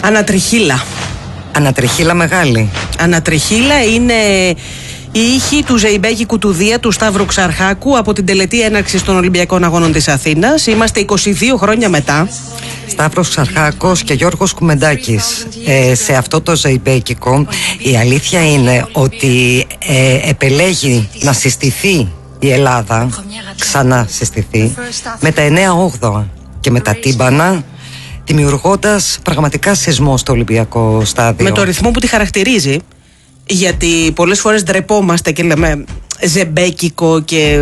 Ανατριχίλα. Ανατριχίλα μεγάλη. Ανατριχίλα είναι η ήχη του Ζεϊμπέκικου του Δία του Σταύρου Ξαρχάκου από την τελετή έναρξης των Ολυμπιακών Αγώνων της Αθήνας. Είμαστε 22 χρόνια μετά. Σταύρος Ξαρχάκος και Γιώργος Κουμεντάκης. Σε αυτό το Ζεϊμπέκικο η αλήθεια είναι ότι επελέγει να συστηθεί η Ελλάδα, ξανασυστηθεί, με τα 9-8 και με τα τύμπανα, δημιουργώντας πραγματικά σεισμό στο Ολυμπιακό στάδιο. Με το ρυθμό που τη χαρακτηρίζει, γιατί πολλές φορές ντρεπόμαστε και λέμε ζεμπέκικο και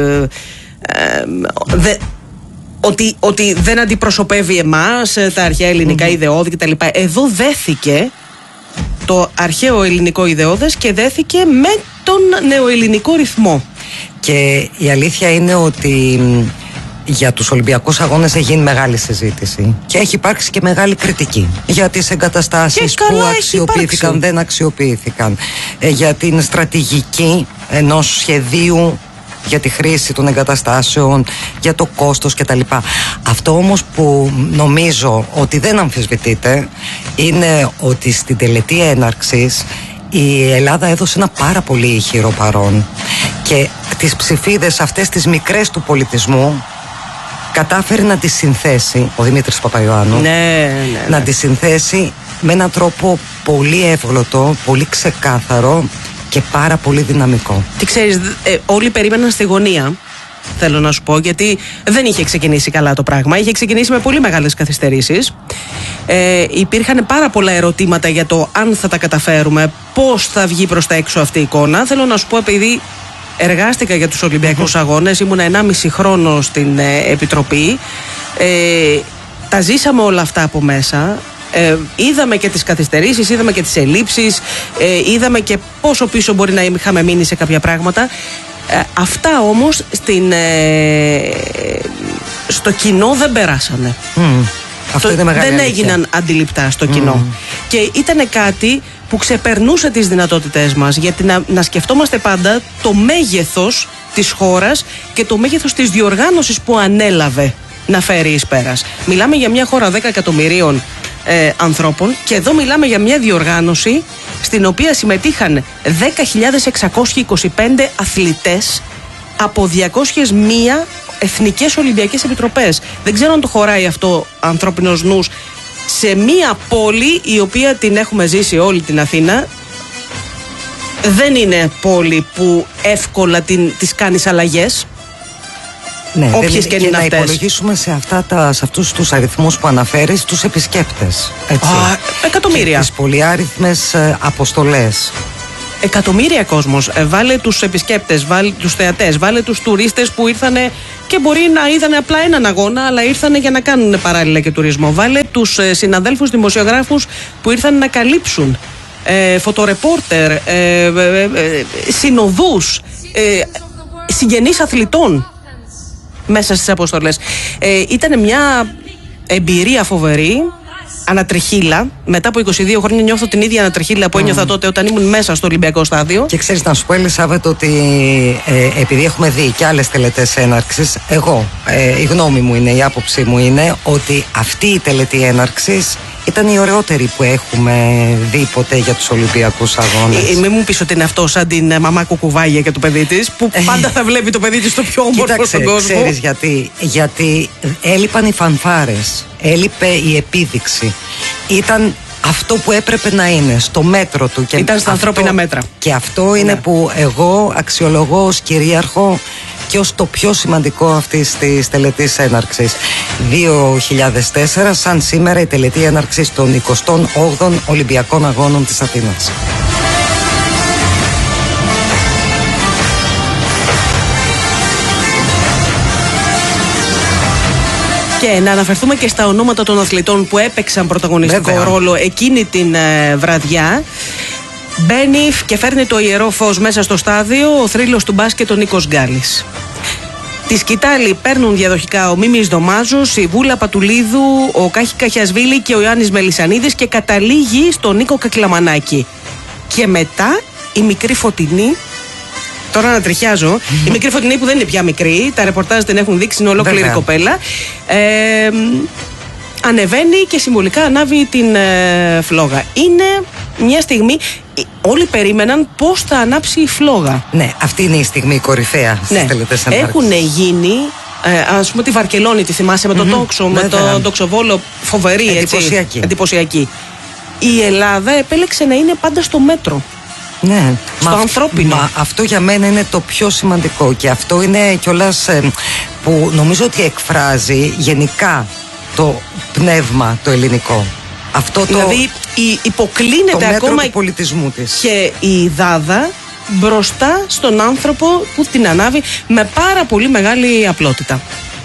ότι δεν αντιπροσωπεύει εμάς, τα αρχαία ελληνικά ιδεώδη κτλ. Εδώ δέθηκε το αρχαίο ελληνικό ιδεώδες και δέθηκε με τον νεοελληνικό ρυθμό. Και η αλήθεια είναι ότι για τους Ολυμπιακούς Αγώνες έχει γίνει μεγάλη συζήτηση και έχει υπάρξει και μεγάλη κριτική για τις εγκαταστάσεις που αξιοποιήθηκαν, δεν αξιοποιήθηκαν, για την στρατηγική ενός σχεδίου για τη χρήση των εγκαταστάσεων, για το κόστος κτλ. Αυτό όμως που νομίζω ότι δεν αμφισβητείται είναι ότι στην τελετή έναρξης η Ελλάδα έδωσε ένα πάρα πολύ ηχηρό παρόν και τις ψηφίδες αυτές τις μικρές του πολιτισμού κατάφερε να τις συνθέσει ο Δημήτρης Παπαϊωάννου, να τις συνθέσει με έναν τρόπο πολύ εύγλωτο, πολύ ξεκάθαρο και πάρα πολύ δυναμικό. Τι ξέρεις, όλοι περίμεναν στη γωνία, θέλω να σου πω, γιατί δεν είχε ξεκινήσει καλά το πράγμα. Είχε ξεκινήσει με πολύ μεγάλες καθυστερήσεις. Υπήρχαν πάρα πολλά ερωτήματα για το αν θα τα καταφέρουμε, πώς θα βγει προς τα έξω αυτή η εικόνα. Θέλω να σου πω, επειδή εργάστηκα για τους Ολυμπιακούς Αγώνες, ήμουν 1,5 χρόνο στην Επιτροπή, τα ζήσαμε όλα αυτά από μέσα. Είδαμε και τις καθυστερήσεις, είδαμε και τις ελλείψεις, είδαμε και πόσο πίσω μπορεί να είχαμε μείνει σε κάποια πράγματα. Αυτά όμως στο κοινό δεν περάσανε. Δεν έγιναν αντιληπτά στο κοινό. Και ήταν κάτι που ξεπερνούσε τις δυνατότητές μας, γιατί να σκεφτόμαστε πάντα το μέγεθος της χώρας και το μέγεθος της διοργάνωσης που ανέλαβε να φέρει εις πέρας. Μιλάμε για μια χώρα 10 εκατομμυρίων ανθρώπων και εδώ μιλάμε για μια διοργάνωση στην οποία συμμετείχαν 10.625 αθλητές από 201 εθνικές Ολυμπιακές Επιτροπές. Δεν ξέρω αν το χωράει αυτό ανθρώπινος νους σε μια πόλη η οποία την έχουμε ζήσει όλη την Αθήνα. Δεν είναι πόλη που εύκολα τις κάνεις αλλαγές. Ναι, όποιες και είναι αυτές. Να υπολογίσουμε σε αυτούς τους αριθμούς που αναφέρεις τους επισκέπτες. Εκατομμύρια. Και τις πολυάριθμες αποστολές. Εκατομμύρια κόσμος. Βάλε τους επισκέπτες, βάλε τους θεατές, βάλε τους τουρίστες που ήρθανε και μπορεί να είδανε απλά έναν αγώνα, αλλά ήρθανε για να κάνουν παράλληλα και τουρισμό. Βάλε τους συναδέλφους δημοσιογράφους που ήρθαν να καλύψουν, φωτορεπόρτερ, συνοδούς, συγγενείς αθλητών μέσα στις αποστολές. Ήταν μια εμπειρία φοβερή. Ανατριχίλα. Μετά από 22 χρόνια νιώθω την ίδια ανατριχίλα που ένιωθα τότε όταν ήμουν μέσα στο Ολυμπιακό στάδιο. Και ξέρεις, να σου πω, Ελισάβετ, ότι επειδή έχουμε δει και άλλες τελετές έναρξης, η γνώμη μου είναι, η άποψή μου είναι ότι αυτή η τελετή έναρξης ήταν η ωραιότερη που έχουμε δει ποτέ για τους Ολυμπιακούς Αγώνες. Μην μου πεις ότι είναι αυτό σαν την μαμά Κουκουβάγια και το παιδί της, που πάντα θα βλέπει το παιδί της το πιο όμορφο στον κόσμο. Ξέρεις γιατί έλειπαν οι φανφάρες, έλειπε η επίδειξη. Ήταν αυτό που έπρεπε να είναι στο μέτρο του. Και ήταν στα ανθρώπινα μέτρα. Και αυτό είναι που εγώ αξιολογώ ως κυρίαρχο και ως το πιο σημαντικό αυτής της τελετής έναρξης. 2004, σαν σήμερα, η τελετή έναρξης των 28ων Ολυμπιακών Αγώνων της Αθήνας. Και να αναφερθούμε και στα ονόματα των αθλητών που έπαιξαν πρωταγωνιστικό ρόλο εκείνη την βραδιά. Μπαίνει και φέρνει το ιερό φως μέσα στο στάδιο ο θρύλος του μπάσκετ ο Νίκος Γκάλης. Τη σκητάλη παίρνουν διαδοχικά ο Μίμης Δωμάζος, η Βούλα Πατουλίδου, ο Κάχη Καχιασβίλη και ο Ιωάννης Μελισσανίδης και καταλήγει στον Νίκο Κακλαμανάκη. Και μετά η μικρή Φωτεινή. Τώρα να τριχιάζω. Η μικρή Φωτεινή που δεν είναι πια μικρή, τα ρεπορτάζ την έχουν δείξει, είναι ολόκληρη κοπέλα. ανεβαίνει και συμβολικά ανάβει την φλόγα. Είναι μια στιγμή, όλοι περίμεναν πώς θα ανάψει η φλόγα. Ναι, αυτή είναι η στιγμή κορυφαία στις τελετές ανάρξης. Έχουν γίνει, ας πούμε τη Βαρκελόνη, τη θυμάσαι με τον τόξο, με τον τοξοβόλο, φοβερή, εντυπωσιακή. Η Ελλάδα επέλεξε να είναι πάντα στο μέτρο. Ναι, στο ανθρώπινο. Μα αυτό για μένα είναι το πιο σημαντικό και αυτό είναι κιόλας που νομίζω ότι εκφράζει γενικά το πνεύμα το ελληνικό. Αυτό δηλαδή υποκλίνεται το ακόμα του πολιτισμού της. Και η Δάδα μπροστά στον άνθρωπο που την ανάβει με πάρα πολύ μεγάλη απλότητα.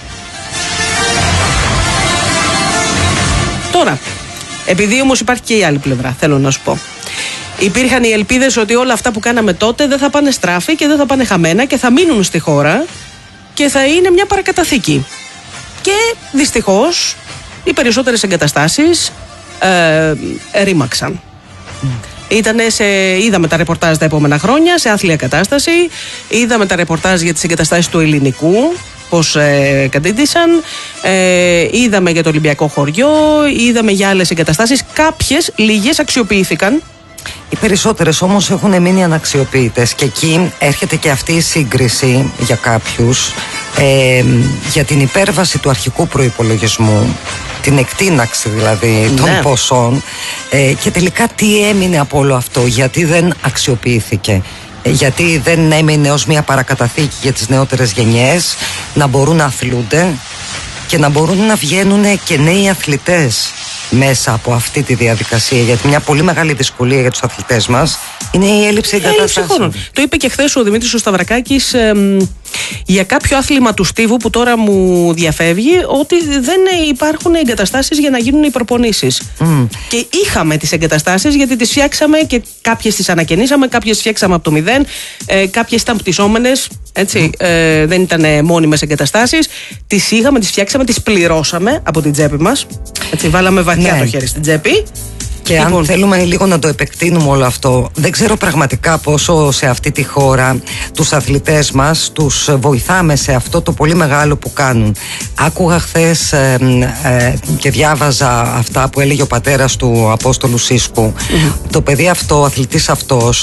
Τώρα, επειδή όμως υπάρχει και η άλλη πλευρά, θέλω να σου πω. Υπήρχαν οι ελπίδες ότι όλα αυτά που κάναμε τότε δεν θα πάνε στράφη και δεν θα πάνε χαμένα και θα μείνουν στη χώρα και θα είναι μια παρακαταθήκη. Και δυστυχώς οι περισσότερες εγκαταστάσεις ρήμαξαν. Είδαμε τα ρεπορτάζ τα επόμενα χρόνια σε άθλια κατάσταση, είδαμε τα ρεπορτάζ για τις εγκαταστάσεις του ελληνικού, πώς κατήντησαν, είδαμε για το Ολυμπιακό χωριό, είδαμε για άλλες εγκαταστάσεις, κάποιες, λίγες αξιοποιήθηκαν. Οι περισσότερες όμως έχουν μείνει αναξιοποιητές και εκεί έρχεται και αυτή η σύγκριση για κάποιους για την υπέρβαση του αρχικού προϋπολογισμού, την εκτείναξη δηλαδή των ποσών και τελικά τι έμεινε από όλο αυτό, γιατί δεν αξιοποιήθηκε, γιατί δεν έμεινε ως μια παρακαταθήκη για τις νεότερες γενιές να μπορούν να αθλούνται και να μπορούν να βγαίνουν και νέοι αθλητές μέσα από αυτή τη διαδικασία, γιατί μια πολύ μεγάλη δυσκολία για τους αθλητές μας είναι η έλλειψη εγκαταστάσεων. Το είπε και χθες ο Δημήτρης ο Σταυρακάκης για κάποιο άθλημα του Στίβου που τώρα μου διαφεύγει, ότι δεν υπάρχουν εγκαταστάσεις για να γίνουν οι προπονήσεις. Και είχαμε τις εγκαταστάσεις γιατί τις φτιάξαμε και κάποιες τις ανακαινήσαμε, κάποιες φτιάξαμε από το μηδέν, κάποιες ήταν πτυσσόμενες, έτσι, δεν ήταν μόνιμες εγκαταστάσεις. Τις είχαμε, τις φτιάξαμε, τις πληρώσαμε από την τσέπη μας. Έτσι, βάλαμε βαθιά το χέρι στην τσέπη. Και αν θέλουμε λίγο να το επεκτείνουμε όλο αυτό, δεν ξέρω πραγματικά πόσο σε αυτή τη χώρα τους αθλητές μας τους βοηθάμε σε αυτό το πολύ μεγάλο που κάνουν. Άκουγα χθες και διάβαζα αυτά που έλεγε ο πατέρας του Απόστολου Σίσκου. Το παιδί αυτό, ο αθλητής αυτός,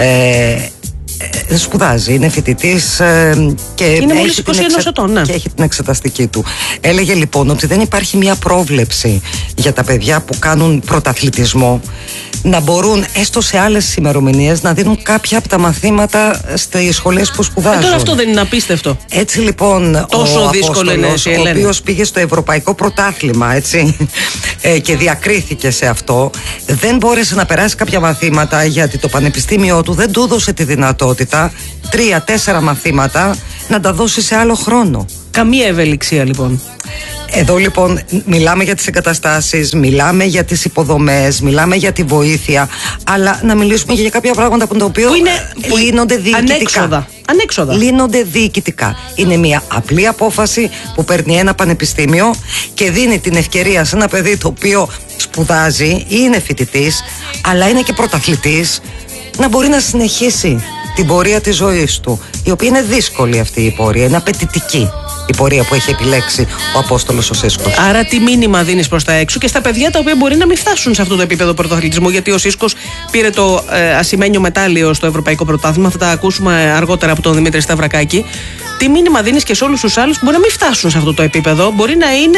σπουδάζει, είναι φοιτητής και είναι μόλις 21 ετών, ναι. Και έχει την εξεταστική του. Έλεγε λοιπόν ότι δεν υπάρχει μια πρόβλεψη για τα παιδιά που κάνουν πρωταθλητισμό να μπορούν έστω σε άλλες ημερομηνίες να δίνουν κάποια από τα μαθήματα στις σχολές που σπουδάζουν. Τώρα αυτό δεν είναι απίστευτο. Έτσι λοιπόν τόσο δύσκολο είναι, ο οποίος πήγε στο Ευρωπαϊκό Πρωτάθλημα, έτσι, και διακρίθηκε σε αυτό, δεν μπόρεσε να περάσει κάποια μαθήματα γιατί το πανεπιστήμιο του δεν του έδωσε τη δυνατότητα 3-4 μαθήματα να τα δώσει σε άλλο χρόνο. Καμία ευελιξία λοιπόν. Εδώ λοιπόν μιλάμε για τις εγκαταστάσεις, μιλάμε για τις υποδομές, μιλάμε για τη βοήθεια, αλλά να μιλήσουμε και για κάποια πράγματα που λύνονται διοικητικά. Ανέξοδα. Λύνονται διοικητικά. Είναι μια απλή απόφαση που παίρνει ένα πανεπιστήμιο και δίνει την ευκαιρία σε ένα παιδί το οποίο σπουδάζει ή είναι φοιτητής, αλλά είναι και πρωταθλητής, να μπορεί να συνεχίσει την πορεία της ζωής του, η οποία είναι δύσκολη αυτή η πορεία, είναι απαιτητική η πορεία που έχει επιλέξει ο Απόστολος ο Σίσκος. Άρα τι μήνυμα δίνεις προς τα έξω και στα παιδιά τα οποία μπορεί να μην φτάσουν σε αυτό το επίπεδο πρωταθλητισμού, γιατί ο Σίσκος πήρε το ασημένιο μετάλλιο στο Ευρωπαϊκό Πρωτάθλημα, θα τα ακούσουμε αργότερα από τον Δημήτρη Σταυρακάκη. Τι μήνυμα δίνεις και σε όλους τους άλλους που μπορεί να μην φτάσουν σε αυτό το επίπεδο, μπορεί να είναι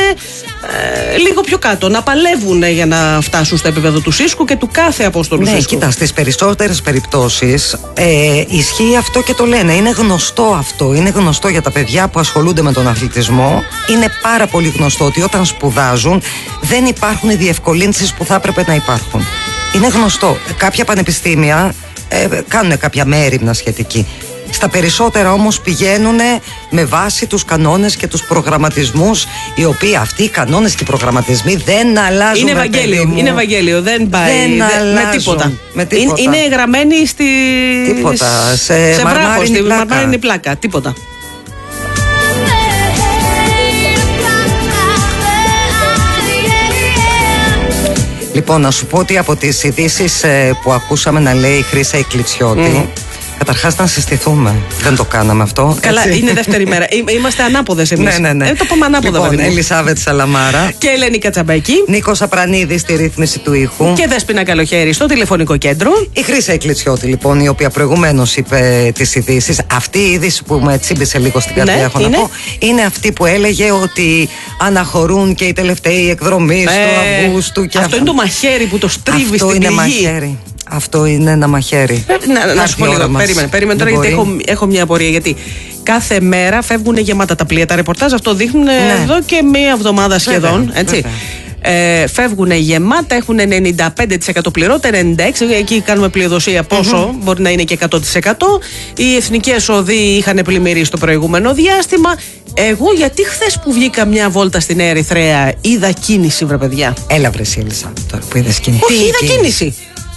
λίγο πιο κάτω, να παλεύουν για να φτάσουν στο επίπεδο του Σίσκου και του κάθε Απόστολου Σίσκου. Κοίτα, στις περισσότερες περιπτώσεις ισχύει αυτό και το λένε. Είναι γνωστό αυτό. Είναι γνωστό για τα παιδιά που ασχολούνται με τον αθλητισμό. Είναι πάρα πολύ γνωστό ότι όταν σπουδάζουν δεν υπάρχουν οι διευκολύνσεις που θα έπρεπε να υπάρχουν. Είναι γνωστό. Κάποια πανεπιστήμια κάνουν κάποια μέριμνα σχετική. Στα περισσότερα όμως πηγαίνουν με βάση τους κανόνες και τους προγραμματισμούς, οι οποίοι αυτοί οι κανόνες και οι προγραμματισμοί δεν αλλάζουν. Είναι Ευαγγέλιο, δεν πάει με τίποτα. Είναι γραμμένοι στη... Τίποτα. σε βράχο, στη μαρμάρινη πλάκα. Τίποτα. Λοιπόν, να σου πω ότι από τις ειδήσεις που ακούσαμε να λέει η Χρύσα η Κλιτσιώτη, Καταρχάς να συστηθούμε. Δεν το κάναμε αυτό. Καλά, έτσι. Είναι δεύτερη μέρα. Είμαστε ανάποδες εμείς. Ναι. Το πούμε ανάποδα. Λοιπόν, Ελισάβετ Σαλαμάρα και Ελένη Κατσαμπαϊκή. Νίκος Απρανίδης στη ρύθμιση του ήχου. Και Δέσποινα Καλοχέρη στο τηλεφωνικό κέντρο. Η Χρύσα Εκκλητσιώτη, λοιπόν, η οποία προηγουμένως είπε τις ειδήσεις. Αυτή η είδηση που με τσίμπησε λίγο στην καρδιά, έχω να πω, είναι αυτή που έλεγε ότι αναχωρούν και οι τελευταίοι εκδρομείς του Αυγούστου. Και αυτό είναι το μαχαίρι που το στρίβει στην πηγή. Μαχαίρι. Αυτό είναι ένα μαχαίρι. Να σου πω λίγο. Περίμενε τώρα, γιατί έχω μια απορία. Γιατί κάθε μέρα φεύγουν γεμάτα τα πλοία. Τα ρεπορτάζ αυτό δείχνουν εδώ και μία εβδομάδα σχεδόν. Έτσι. Φεύγουν γεμάτα, έχουν 95% πληρώτα, 96%. Εκεί κάνουμε πλειοδοσία πόσο, μπορεί να είναι και 100%. Οι εθνικές οδοί είχαν πλημμυρίσει το προηγούμενο διάστημα. Εγώ γιατί χθες που βγήκα μια βόλτα στην Ερυθρέα είδα κίνηση, βρε παιδιά. Έλα, βρε Ελισάβετ, τώρα που είδες κίνηση. Όχι, είδα κίνηση.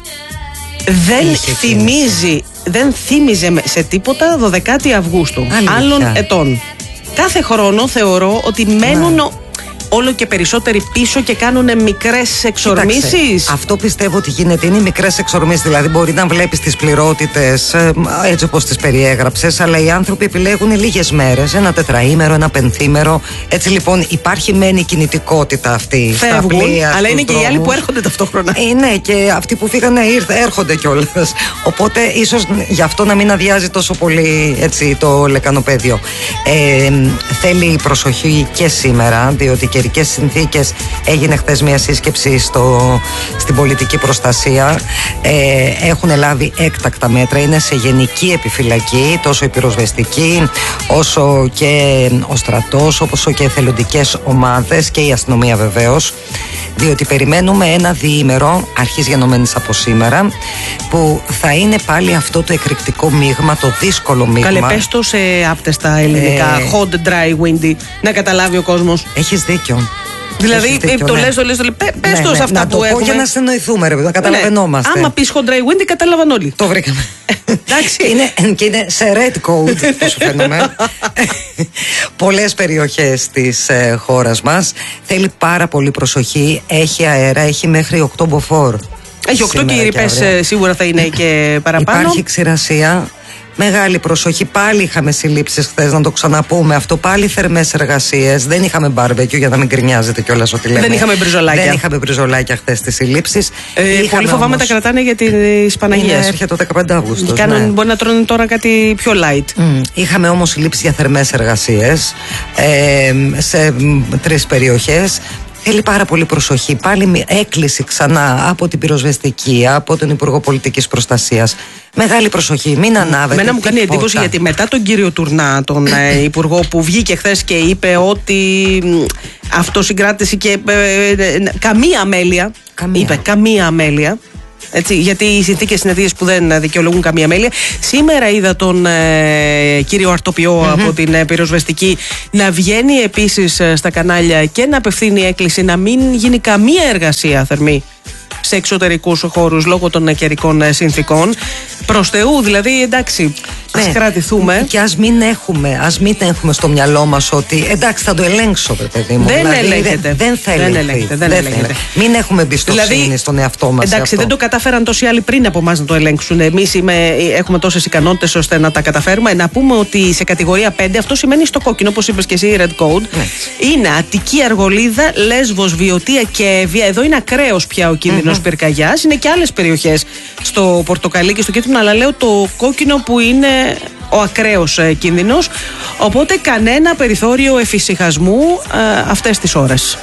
Δεν θύμιζε σε τίποτα 12η Αυγούστου άλλων ετών. Κάθε χρόνο θεωρώ ότι μένουν όλο και περισσότεροι πίσω και κάνουν μικρές εξορμήσεις. Αυτό πιστεύω ότι γίνεται. Είναι μικρές εξορμήσεις. Δηλαδή, μπορεί να βλέπεις τις πληρότητες έτσι όπως τις περιέγραψες, αλλά οι άνθρωποι επιλέγουν λίγες μέρες, ένα τετραήμερο, ένα πενθήμερο. Έτσι λοιπόν, υπάρχει μεν η κινητικότητα αυτή. Φεύγουν, στα πλοία, αλλά είναι και δρόμους. οι άλλοι που έρχονται ταυτόχρονα. Ναι, και αυτοί που φύγανε έρχονται κιόλας. Οπότε, ίσως γι' αυτό να μην αδειάζει τόσο πολύ έτσι, το λεκανοπέδιο. Θέλει προσοχή και σήμερα, διότι καιρικές συνθήκες. Έγινε χθες μια σύσκεψη στην πολιτική προστασία. Έχουν λάβει έκτακτα μέτρα. Είναι σε γενική επιφυλακή, τόσο η πυροσβεστική, όσο και ο στρατός, όσο και εθελοντικές ομάδες και η αστυνομία βεβαίως. Διότι περιμένουμε ένα διήμερο, αρχής γενομένης από σήμερα, που θα είναι πάλι αυτό το εκρηκτικό μείγμα, το δύσκολο μείγμα. Καλέ, πες το σε άπτεστα ελληνικά, hot, dry, windy, να καταλάβει ο κόσμος. Έχεις δίκιο. Δηλαδή, το λες, πες το σε αυτά που έχουμε. Να το πω για να συνοηθούμε, ρε παιδί, να καταλαβαίνόμαστε. Άμα πεις hot, dry, windy, κατάλαβαν όλοι. Το βρήκαμε. Εντάξει. Και είναι σε red code, όσο φαίνομαι. Πολλές περιοχές της χώρας μας. Θέλει πάρα πολύ προσοχή. Έχει αέρα, έχει μέχρι 8 μποφόρ. Έχει 8 και οι ρηπές σίγουρα θα είναι και παραπάνω. Υπάρχει ξηρασία. Μεγάλη προσοχή. Πάλι είχαμε συλλήψεις χθες, να το ξαναπούμε αυτό. Πάλι θερμές εργασίες. Δεν είχαμε μπάρμπεκιου, για να μην γκρινιάζετε κιόλας ότι λέμε. Δεν είχαμε μπριζολάκια χθες στις συλλήψεις. Πολύ φοβάμαι όμως... τα κρατάνε για τις Παναγίες. Ναι, έρχεται το 15 Αυγούστου. Μπορεί να τρώνε τώρα κάτι πιο light. Είχαμε όμως συλλήψεις για θερμές εργασίες σε 3 περιοχές. Θέλει πάρα πολύ προσοχή. Πάλι έκκληση ξανά από την πυροσβεστική, από τον Υπουργό Πολιτικής Προστασίας. Μεγάλη προσοχή, μην ανάβετε. Μένα μου κάνει εντύπωση γιατί μετά τον κύριο Τουρνά, τον Υπουργό που βγήκε χθες και είπε ότι αυτοσυγκράτηση και καμία αμέλεια. Είπε καμία αμέλεια. Έτσι, γιατί οι συνθήκες συνεδρίες που δεν δικαιολογούν καμία αμέλεια. Σήμερα είδα τον κύριο Αρτοπιό από την πυροσβεστική να βγαίνει επίσης στα κανάλια και να απευθύνει έκκληση να μην γίνει καμία εργασία θερμή σε εξωτερικούς χώρους λόγω των καιρικών συνθήκων. Προς Θεού, δηλαδή, εντάξει, ας κρατηθούμε. Και ας μην έχουμε στο μυαλό μας ότι εντάξει, θα το ελέγξω, παιδί μου. Δεν ελέγχεται. Δεν θα ελέγχεται. Μην έχουμε εμπιστοσύνη δηλαδή, στον εαυτό μας. Εντάξει, δεν το κατάφεραν τόσοι άλλοι πριν από εμάς να το ελέγξουν. Εμείς έχουμε τόσες ικανότητες ώστε να τα καταφέρουμε. Να πούμε ότι σε κατηγορία 5 αυτό σημαίνει στο κόκκινο, όπως είπες και εσύ, Red Code. Είναι Αττική, Αργολίδα, Λέσβος, Βιωτία και Εύβοια. Εδώ είναι ακραίος πια ο κίνδυνος πυρκαγιάς. Είναι και άλλες περιοχές στο πορτοκαλί και στο κίτρινο, αλλά λέω το κόκκινο που είναι ο ακραίος κίνδυνος. Οπότε κανένα περιθώριο εφησυχασμού αυτές τις ώρες.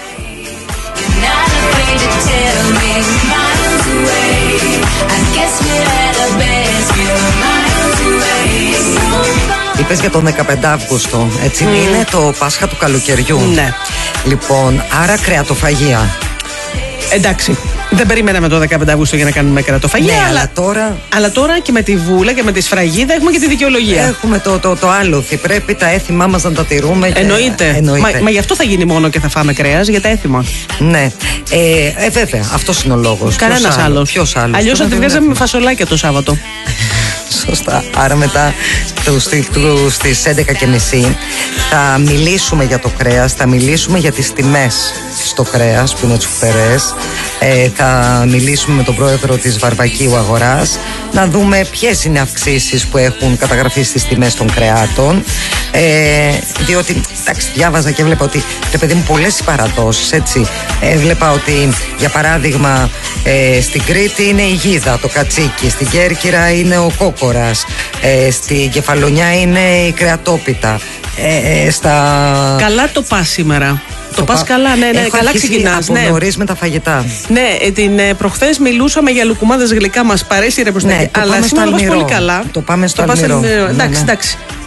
Είπες για τον 15 Αύγουστο, έτσι είναι το Πάσχα του καλοκαιριού. Ναι. Λοιπόν, άρα κρεατοφαγία. Εντάξει, δεν περιμέναμε το 15 Αυγούστου για να κάνουμε κρεατοφαγία. Ναι, αλλά τώρα και με τη βούλα και με τη σφραγίδα έχουμε και τη δικαιολογία. Έχουμε το άλοθη. Πρέπει τα έθιμά μας να τα τηρούμε. Εννοείται. Μα γι' αυτό θα γίνει μόνο και θα φάμε κρέας, για τα έθιμα. Ναι. Βέβαια, αυτός είναι ο λόγος. Κανένας άλλος. Αλλιώς θα τη βγάζαμε με φασολάκια το Σάββατο. Σωστά. Άρα μετά στις 11:30 θα μιλήσουμε για το κρέας, θα μιλήσουμε για τις τιμές στο κρέας που είναι τσουφτερές. θα μιλήσουμε με τον πρόεδρο της Βαρβακίου Αγοράς να δούμε ποιες είναι αυξήσεις που έχουν καταγραφεί στις τιμές των κρεάτων, διότι εντάξει, διάβαζα και βλέπα ότι παιδί μου πολλές οι παραδόσεις, έτσι. Βλέπα ότι για παράδειγμα στην Κρήτη είναι η Γίδα, το κατσίκι, στην Κέρκυρα είναι ο κόκορας, στην Κεφαλονιά είναι η κρεατόπιτα. Καλά το πας σήμερα. Το πας καλά, ναι, καλά ξεκινάς. Από νωρίς με τα φαγητά. Ναι, προχθές μιλούσαμε για λουκουμάδες γλυκά, μας παρέσει ρε προς τα εκεί. Αλλά σήμερα το πας πολύ καλά. Το πάμε στο αλμυρό. Εντάξει.